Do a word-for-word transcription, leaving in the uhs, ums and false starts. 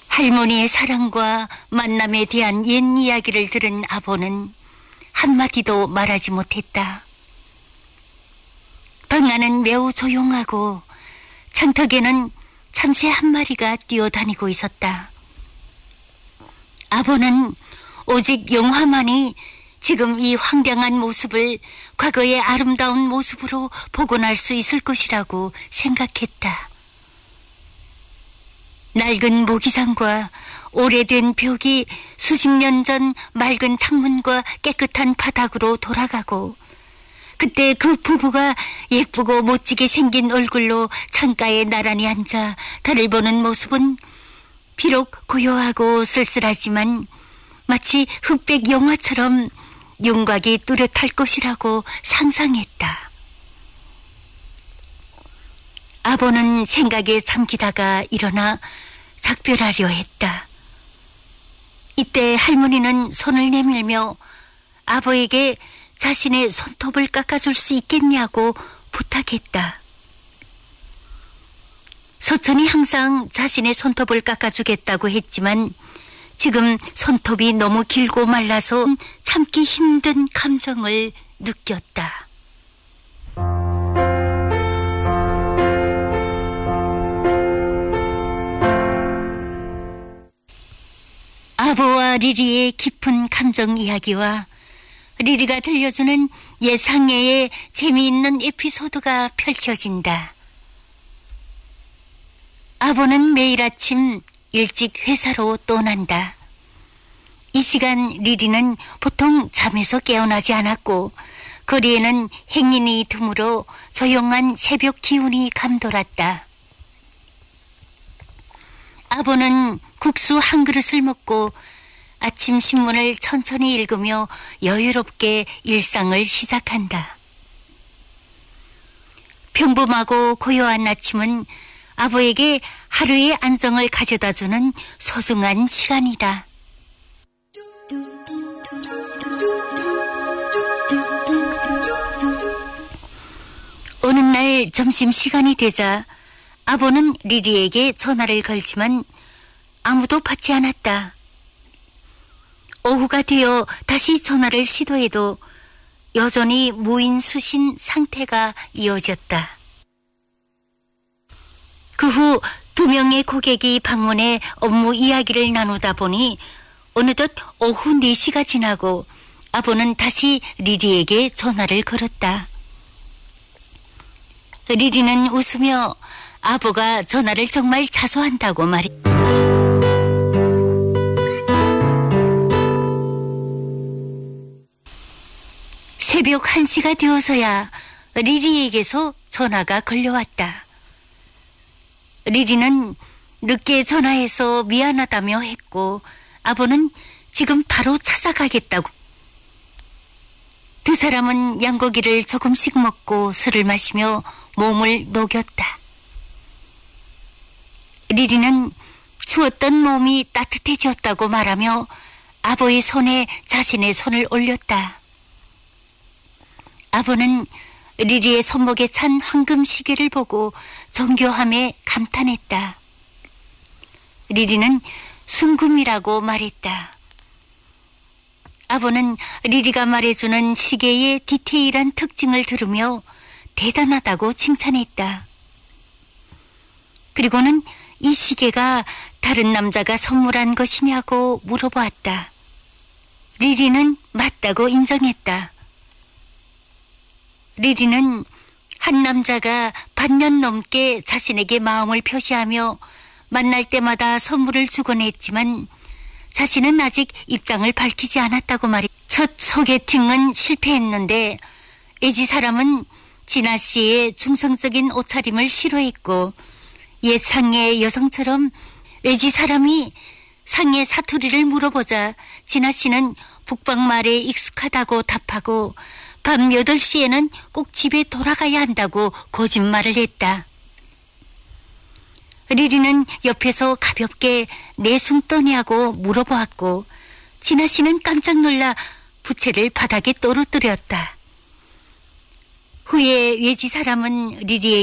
할머니의 사랑과 만남에 대한 옛 이야기를 들은 아보는 한마디도 말하지 못했다. 방 안은 매우 조용하고 창턱에는 참새 한 마리가 뛰어다니고 있었다. 아보는 오직 영화만이 지금 이 황량한 모습을 과거의 아름다운 모습으로 복원할 수 있을 것이라고 생각했다. 낡은 모기장과 오래된 벽이 수십 년 전 맑은 창문과 깨끗한 바닥으로 돌아가고, 그때 그 부부가 예쁘고 멋지게 생긴 얼굴로 창가에 나란히 앉아 달을 보는 모습은 비록 고요하고 쓸쓸하지만 마치 흑백 영화처럼 윤곽이 뚜렷할 것이라고 상상했다. 아보는 생각에 잠기다가 일어나 작별하려 했다. 이때 할머니는 손을 내밀며 아보에게 자신의 손톱을 깎아줄 수 있겠냐고 부탁했다. 서천이 항상 자신의 손톱을 깎아주겠다고 했지만 지금 손톱이 너무 길고 말라서 참기 힘든 감정을 느꼈다. 아보와 리리의 깊은 감정 이야기와 리리가 들려주는 옛 상해의 재미있는 에피소드가 펼쳐진다. 아보는 매일 아침 일찍 회사로 떠난다. 이 시간 리리는 보통 잠에서 깨어나지 않았고 거리에는 행인이 드물어 조용한 새벽 기운이 감돌았다. 아보는 국수 한 그릇을 먹고 아침 신문을 천천히 읽으며 여유롭게 일상을 시작한다. 평범하고 고요한 아침은 아보에게 하루의 안정을 가져다주는 소중한 시간이다. 어느 날 점심시간이 되자 아보는 리리에게 전화를 걸지만 아무도 받지 않았다. 오후가 되어 다시 전화를 시도해도 여전히 무인수신 상태가 이어졌다. 그 후 두 명의 고객이 방문해 업무 이야기를 나누다 보니 어느덧 오후 네 시가 지나고 아보는 다시 리리에게 전화를 걸었다. 리리는 웃으며 아보가 전화를 정말 자주 한다고 말했다. 새벽 한 시가 되어서야 리리에게서 전화가 걸려왔다. 리리는 늦게 전화해서 미안하다며 했고 아보는 지금 바로 찾아가겠다고. 두 사람은 양고기를 조금씩 먹고 술을 마시며 몸을 녹였다. 리리는 추웠던 몸이 따뜻해졌다고 말하며 아보의 손에 자신의 손을 올렸다. 아보는 리리의 손목에 찬 황금 시계를 보고 정교함에 감탄했다. 리리는 순금이라고 말했다. 아보는 리리가 말해주는 시계의 디테일한 특징을 들으며 대단하다고 칭찬했다. 그리고는 이 시계가 다른 남자가 선물한 것이냐고 물어보았다. 리리는 맞다고 인정했다. 리리는 한 남자가 반년 넘게 자신에게 마음을 표시하며 만날 때마다 선물을 주곤 했지만 자신은 아직 입장을 밝히지 않았다고 말했다. 첫 소개팅은 실패했는데 애지 사람은 진아 씨의 중성적인 옷차림을 싫어했고 옛 상해 여성처럼 외지 사람이 상해 사투리를 물어보자 진아 씨는 북방말에 익숙하다고 답하고 밤 여덟 시에는 꼭 집에 돌아가야 한다고 거짓말을 했다. 리리는 옆에서 가볍게 내숭 떠냐고 물어보았고 진아 씨는 깜짝 놀라 부채를 바닥에 떨어뜨렸다. 후에 외지 사람은 리리에게